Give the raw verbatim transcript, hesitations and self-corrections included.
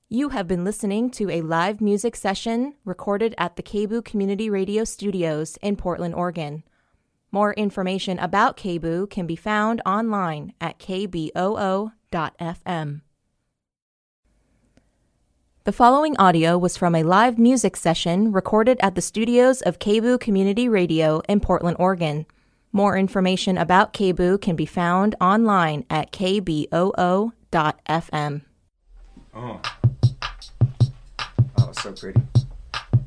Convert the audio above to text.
You have been listening to a live music session recorded at the K B O O Community Radio Studios in Portland, Oregon. More information about K B O O can be found online at k b o o dot f m. The following audio was from a live music session recorded at the studios of K B O O Community Radio in Portland, Oregon. More information about K B O O can be found online at k b o o dot f m. Oh. Oh, so pretty.